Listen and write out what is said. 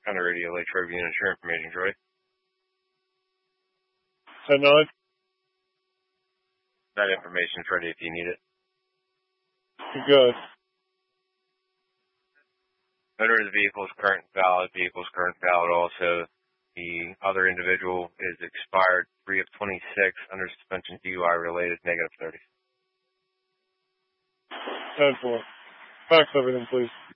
On the radio, Lake Tribune, insure information, Troy. 10-9. That information's ready if you need it. Good. Owner of the vehicle is current valid. Vehicle's current valid also. The other individual is expired 3 of 26 under suspension DUI related -30. 10-4. Fax everything, please.